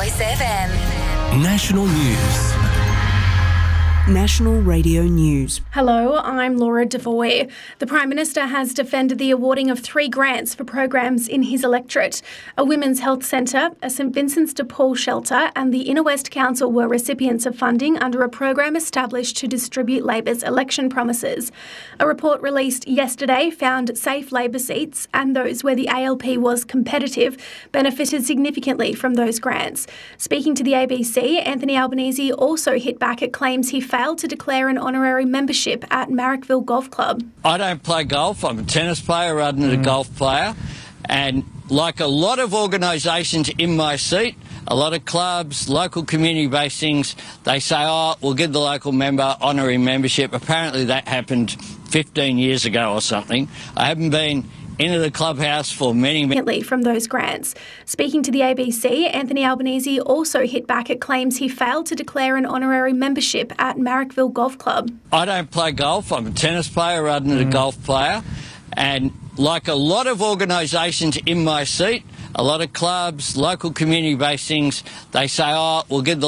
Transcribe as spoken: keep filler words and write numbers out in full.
Voice F M. National News. National Radio News. Hello, I'm Laura Devoy. The Prime Minister has defended the awarding of three grants for programs in his electorate. A women's health centre, a St Vincent's de Paul shelter and the Inner West Council were recipients of funding under a program established to distribute Labor's election promises. A report released yesterday found safe Labor seats and those where the A L P was competitive benefited significantly from those grants. Speaking to the A B C, Anthony Albanese also hit back at claims he failed to declare an honorary membership at Marrickville Golf Club. I don't play golf. I'm a tennis player rather than a golf player. And like a lot of organisations in my seat, a lot of clubs, local community-based things, they say, oh, we'll give the local member honorary membership. Apparently that happened fifteen years ago or something. I haven't been into the clubhouse for many, many... from those grants. Speaking to the A B C, Anthony Albanese also hit back at claims he failed to declare an honorary membership at Marrickville Golf Club. I don't play golf. I'm a tennis player rather than a golf player. And like a lot of organisations in my seat, a lot of clubs, local community-based things, they say, oh, we'll give the